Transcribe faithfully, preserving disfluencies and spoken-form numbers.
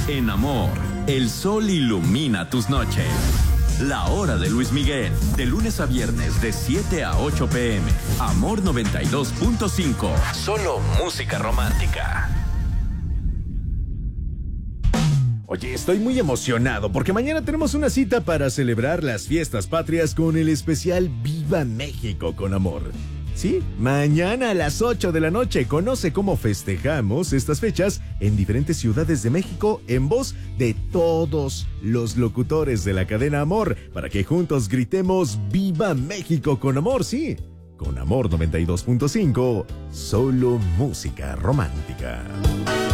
En Amor, el sol ilumina tus noches. La hora de Luis Miguel, de lunes a viernes de siete a ocho pm. Amor noventa y dos punto cinco. Solo música romántica. Oye, estoy muy emocionado porque mañana tenemos una cita para celebrar las fiestas patrias con el especial Viva México con Amor. Sí, mañana a las ocho de la noche. Conoce cómo festejamos estas fechas en diferentes ciudades de México en voz de todos los locutores de la cadena Amor, para que juntos gritemos Viva México con Amor, sí. Con Amor noventa y dos punto cinco, solo música romántica.